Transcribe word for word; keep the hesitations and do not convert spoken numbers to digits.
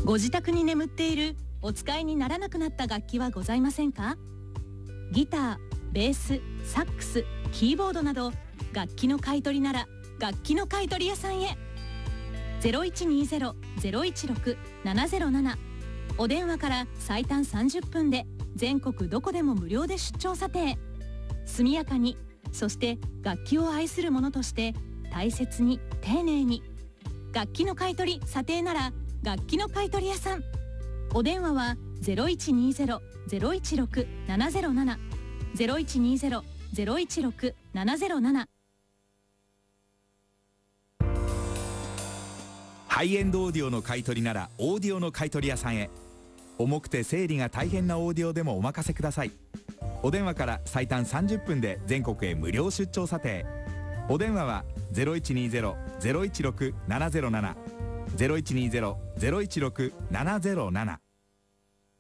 ご自宅に眠っているお使いにならなくなった楽器はございませんか？ギター、ベース、サックス、キーボードなど楽器の買い取りなら楽器の買い取り屋さんへ。 ゼロいちにゼロ ゼロいちろく ななゼロなな お電話から最短さんじゅっぷんで全国どこでも無料で出張査定。速やかに、そして楽器を愛する者として大切に丁寧に。楽器の買い取り査定なら楽器の買い取り屋さん。お電話は ゼロいちにゼロ ゼロいちろく ななゼロなな ゼロいちにゼロ ゼロいちろく ななゼロなな。 ハイエンドオーディオの買い取りならオーディオの買い取り屋さんへ。重くて整理が大変なオーディオでもお任せください。お電話から最短さんじゅっぷんで全国へ無料出張査定。お電話は ゼロいちにゼロ ゼロいちろく ななゼロなな ゼロいちにゼロ ゼロいちろく ななゼロなな。